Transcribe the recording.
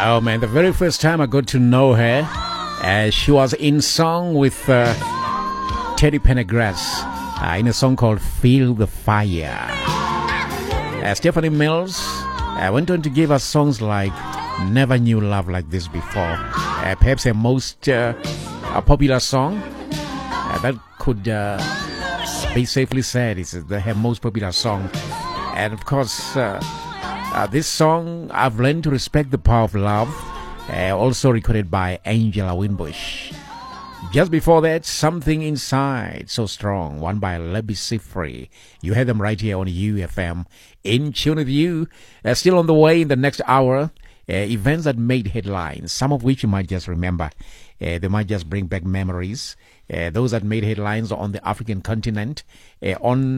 Oh man, the very first time I got to know her, she was in song with Teddy Pendergrass in a song called Feel the Fire. Stephanie Mills went on to give us songs like Never Knew Love Like This Before. Perhaps her most popular song that could be safely said is her most popular song. And of course, this song, I've Learned to Respect the Power of Love, also recorded by Angela Winbush. Just before that, Something Inside, So Strong, one by Lebby Sifri. You heard them right here on UFM. In tune with you. Still on the way in the next hour. Events that made headlines, some of which you might just remember. They might just bring back memories. Those that made headlines on the African continent. On